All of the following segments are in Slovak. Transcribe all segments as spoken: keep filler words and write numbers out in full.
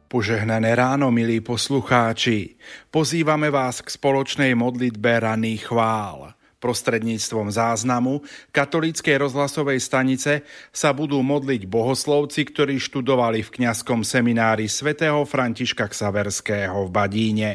Požehnané ráno, milí poslucháči. Pozývame vás k spoločnej modlitbe ranných chvál. Prostredníctvom záznamu katolíckej rozhlasovej stanice sa budú modliť bohoslovci, ktorí študovali v kňazskom seminári svätého Františka Xaverského v Badíne.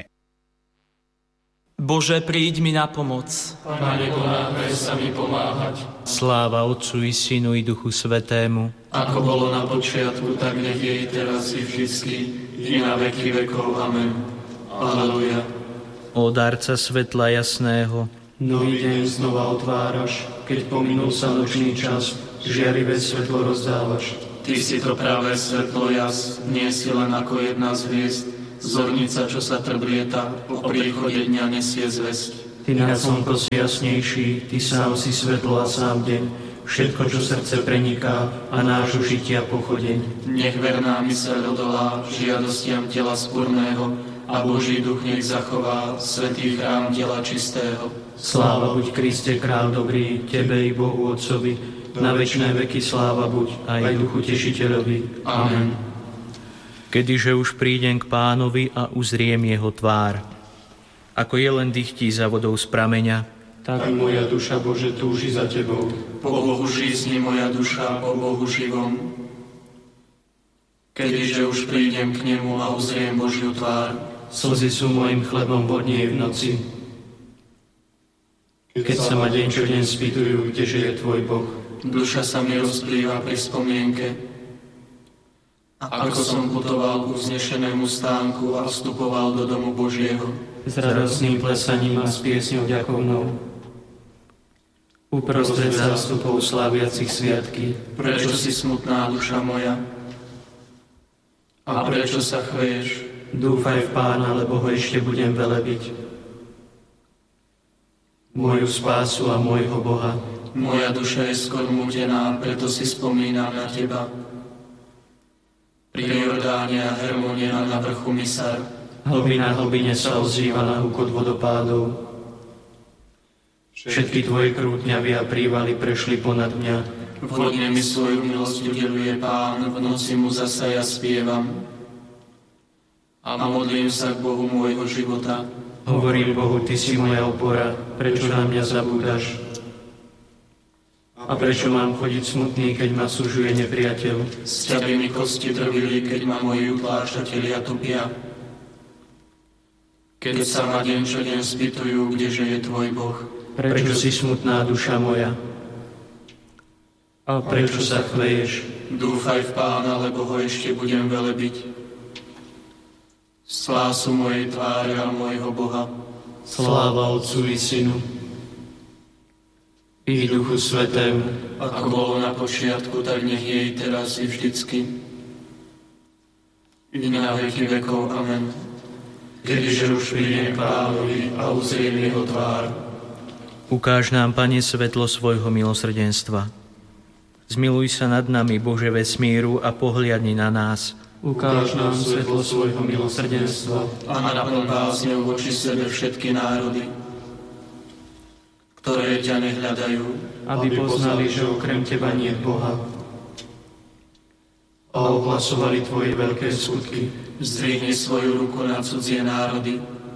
Bože, príď mi na pomoc. Pane, ponáhľaj sa mi pomáhať. Sláva Otcu i Synu i Duchu Svätému. Ako bolo na počiatku, tak nech je i teraz i vždycky, i na veky vekov. Amen. Aleluja. O darca svetla jasného, nový deň znova otváraš, keď pominul sa nočný čas, žiarivé svetlo rozdávaš. Ty si to práve svetlo jas, nie si len ako jedna z hviezd, zornica, čo sa trblieta, o príchode dňa nesie zvesť. Ty na slnko si jasnejší, ty sám si svetlo a sám deň, všetko, čo srdce preniká a nášho žitia pochodeň. Nech verná myseľ odolá žiadostiam tela spúrneho a Boží duch nech zachová svätý chrám tela čistého. Sláva buď Kriste, Král dobrý, Tebe i Bohu Otcovi, na večné veky sláva buď aj Duchu Tešiteľovi. Amen. Kedyže už prídem k Pánovi a uzriem jeho tvár, ako je len dychtí za vodou z prameňa, tak moja duša, Bože, túži za Tebou. Po Bohu žízni moja duša, po Bohu živom. Kedyže už prídem k nemu a uzriem Božiu tvár, slzy sú mojim chlebom vodnej v noci. Keď sa ma deň čo deň spýtujú, kdeže je Tvoj Boh. Duša sa mi rozplýva pri spomienke, ako som putoval ku vznešenému stánku a vstupoval do domu Božieho. S radostným plesaním a s piesňou ďakovnou. Uprostred zástupov sláviacich sviatky. Prečo si smutná, duša moja? A prečo sa chveješ? Dúfaj v Pána, lebo ho ešte budem velebiť. Moju spásu a môjho Boha. Moja duša je skormútená, preto si spomínam na Teba. Pri Jordáne a Hermone a na vrchu Misar. Hlbina hlbine sa ozýva na hukot vodopádov. Všetky Tvoje krútňavy a prívaly prešli ponad mňa. Vhodne mi svoju milosť udeluje Pán, v noci mu zasa ja spievam. A modlím sa k Bohu môjho života. Hovorím Bohu, Ty si moja opora, prečo na mňa zabúdaš? A prečo mám chodiť smutný, keď ma sužuje nepriateľ? Sťaby mi kosti drvili, keď ma moji utláčatelia tupia. Keď sa ma deň čo deň spýtujú, kdeže je Tvoj Boh. Prečo si smutná, duša moja? A prečo sa chveješ? Dúfaj v Pána, lebo ho ešte budem velebiť. Spásu mojej tváre a môjho Boha. Sláva Otcu i Synu i Duchu Svätému, ako bolo na počiatku, tak nech je i teraz i vždycky, i na veky vekov. Amen. Kedyže už prídem k Pánovi a uzriem jeho tvár. Ukáž nám, Pane, svetlo svojho milosrdenstva. Zmiluj sa nad nami, Bože vesmíru, a pohliadni na nás. Ukáž nám svetlo svojho milosrdenstva a naplň bázňou voči sebe všetky národy, ktoré ťa nehľadajú, aby poznali, že okrem Teba nie je Boha a ohlasovali Tvoje veľké skutky. Zdvihni svoju ruku na cudzie národy,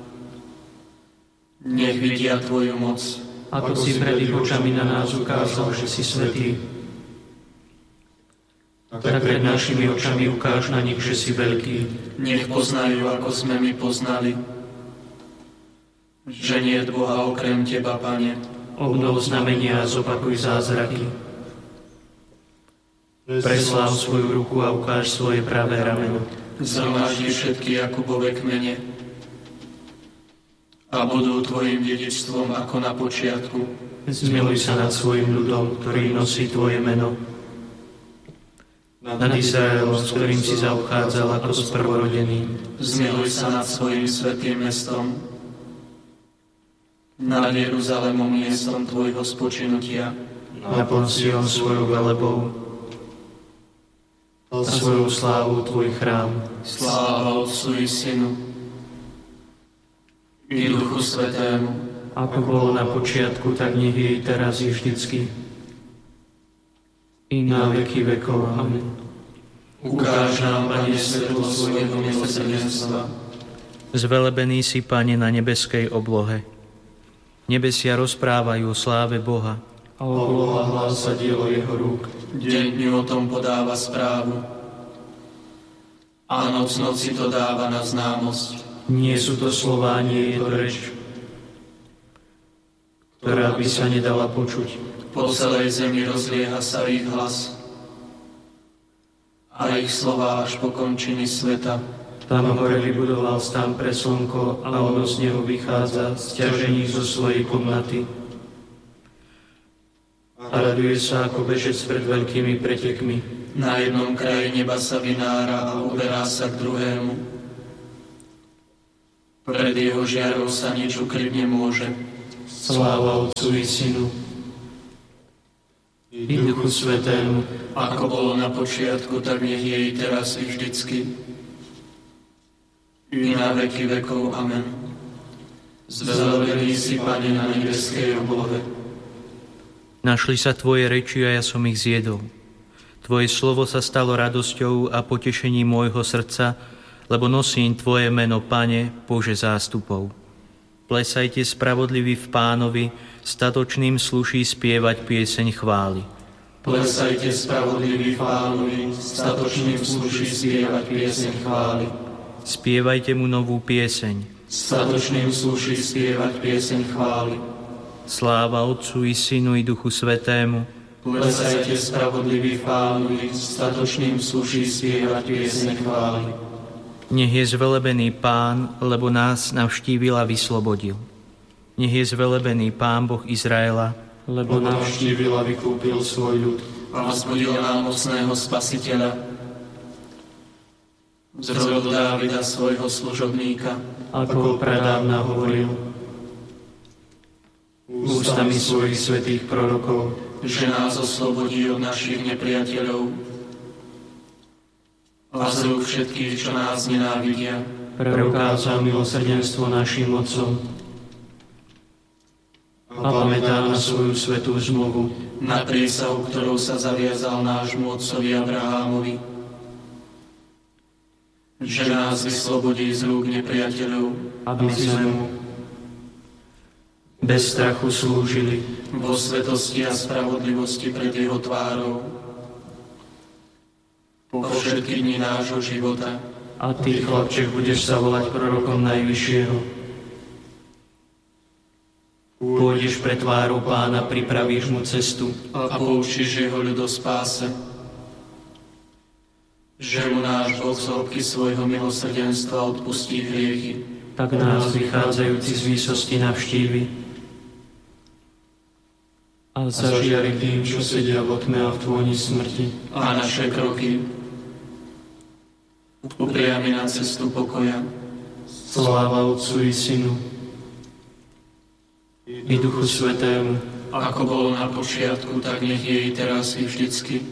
nech vidia Tvoju moc. Ako si pred ich očami na nás ukázal, že si svätý, tak pred našimi očami ukáž na nich, že si veľký. Nech poznajú, ako sme my poznali, že nie je Boha okrem Teba, Pane. Obnov znamenia a zopakuj zázraky. Presláv svoju ruku a ukáž svoje pravé rameno. Zhromaždi všetky Jakubove kmene a budú Tvojim dedičstvom ako na počiatku. Zmiluj sa nad svojim ľudom, ktorý nosí Tvoje meno. Nad Izraelom, s ktorým si zaobchádzal ako s prvorodeným. Zmiluj sa nad svojim svätým mestom, nad Jeruzalémom, miestom Tvojho spočinutia. Naplň Sion svojou velebou a svojou slávou Tvoj chrám. Sláva Otcu i Synu i Duchu Svätému, ako bolo na počiatku, tak nech je i teraz i vždycky, i na veky vekov. Amen. Ukáž nám, Pane, svetlo svojho milosrdenstva. Zvelebený si, Pane, na nebeskej oblohe. Nebesia rozprávajú o sláve Boha. A obloha hlása dielo jeho rúk. Deň dňu o tom podáva správu. A noc noci to dáva na známosť. Nie sú to slová, nie je to reč, ktorá by sa nedala počuť. Po celej zemi rozlieha sa ich hlas a ich slová až po končiny sveta. Tam hore vybudoval stán pre slnko a ono z neho vychádza sťažený zo svojej komnaty. A raduje sa ako bežec pred veľkými pretekmi. Na jednom kraji neba sa vynára a uberá sa k druhému. Pred jeho žiarou sa nič ukryť nemôže. Sláva Otcu i Synu i Duchu Svätému, ako bolo na počiatku, tak nech je i teraz i vždycky. I na veky vekov. Amen. Zvelebený si, Pane, na nebeskej oblohe. Našli sa Tvoje reči a ja som ich zjedol. Tvoje slovo sa stalo radosťou a potešením môjho srdca, lebo nosím Tvoje meno, Pane, Bože zástupov. Plesajte spravodliví v Pánovi, statočným sluší spievať pieseň chvály. Plesajte spravodliví v Pánovi, statočným sluší spievať pieseň chvály. Spievajte mu novú pieseň. Statočným sluší spievať pieseň chvály. Sláva Otcu i Synu i Duchu Svätému. Plesajte spravodliví v Pánovi, statočným sluší spievať pieseň chvály. Nech je zvelebený Pán, lebo nás navštívil a vyslobodil. Nech je zvelebený Pán Boh Izraela, lebo navštívil a vykúpil svoj ľud. A vzbudil nám mocného Spasiteľa, z rodu Dávida svojho služobníka, ako pradávna hovoril ústami svojich svätých prorokov, že nás oslobodí od našich nepriateľov a z rúk všetkých, čo nás nenávidia. Preukázal milosrdenstvo našim otcom a pamätá na svoju svätú zmluvu, na prísahu, ktorou sa zaviazal nášmu otcovi Abrahámovi, že nás vyslobodí z rúk nepriateľov, aby sme mu bez strachu slúžili vo svetosti a spravodlivosti pred jeho tvárou po všetky dni nášho života. A ty, chlapček, budeš sa volať prorokom Najvyššieho. Pôjdeš pred tvárou Pána, pripravíš mu cestu a poučíš jeho ľud o spáse, že mu náš Boh z hĺbky svojho milosrdenstva odpustí hriechy. Tak nás vychádzajúci z výsosti navštívi a zažiari tým, čo sedia v tme a v tvoni smrti. A naše kroky upriami na cestu pokoja. Sláva Otcu i Synu i Duchu Svätému, ako bolo na počiatku, tak nech je i teraz i vždycky.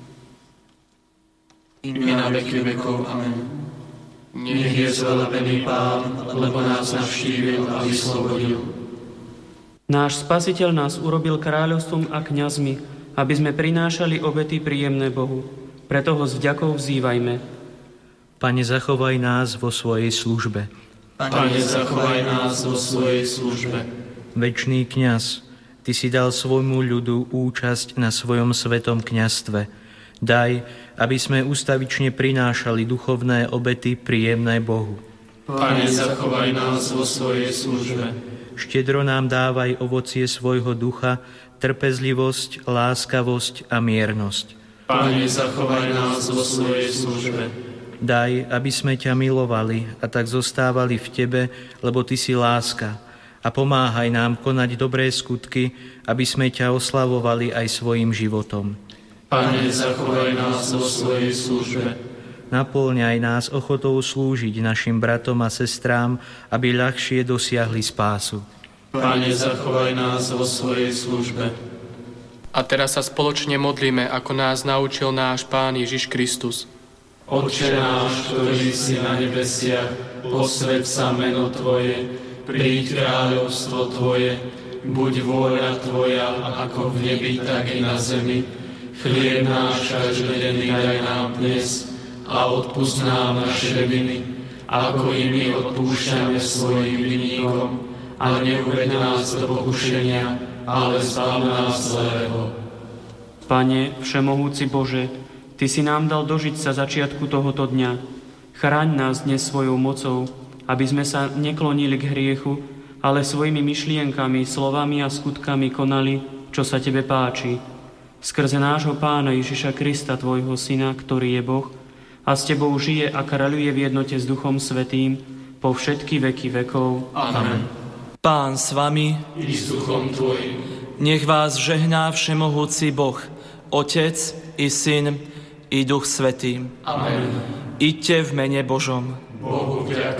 I na veky vekov. Amen. Nech je zvelebený Pán, lebo nás navštívil a vyslobodil. Náš Spasiteľ nás urobil kráľovstvom a kňazmi, aby sme prinášali obety príjemné Bohu. Preto ho s vďakou vzývajme. Pane, zachovaj nás vo svojej službe. Pane, zachovaj nás vo svojej službe. Večný kňaz, Ty si dal svojmu ľudu účasť na svojom svetom kňazstve. Daj, aby sme ustavične prinášali duchovné obety príjemné Bohu. Pane, zachovaj nás vo svojej službe. Štedro nám dávaj ovocie svojho ducha, trpezlivosť, láskavosť a miernosť. Pane, zachovaj nás vo svojej službe. Daj, aby sme ťa milovali a tak zostávali v Tebe, lebo Ty si láska. A pomáhaj nám konať dobré skutky, aby sme ťa oslavovali aj svojim životom. Pane, zachovaj nás vo svojej službe. Napĺňaj nás ochotou slúžiť našim bratom a sestrám, aby ľahšie dosiahli spásu. Pane, zachovaj nás vo svojej službe. A teraz sa spoločne modlíme, ako nás naučil náš Pán Ježiš Kristus. Otče náš, ktorý si na nebesiach, posväť sa meno Tvoje, príď kráľovstvo Tvoje, buď vôľa Tvoja, ako v nebi, tak i na zemi. Chlieb náš každodenný daj nám dnes a odpusť nám naše viny, ako i my odpúšťame svojim vinníkom, a neuveď nás do pokušenia, ale zbav nás zlého. Pane, všemohúci Bože, Ty si nám dal dožiť sa začiatku tohoto dňa. Chráň nás dnes svojou mocou, aby sme sa neklonili k hriechu, ale svojimi myšlienkami, slovami a skutkami konali, čo sa Tebe páči. Skrze nášho Pána Ježiša Krista, Tvojho Syna, ktorý je Boh, a s Tebou žije a kráľuje v jednote s Duchom Svätým po všetky veky vekov. Amen. Pán s vami, I s duchom Tvojim. nech vás žehná všemohúci Boh, Otec i Syn i Duch Svätý. Amen. Iďte v mene Božom. Bohu vďaka.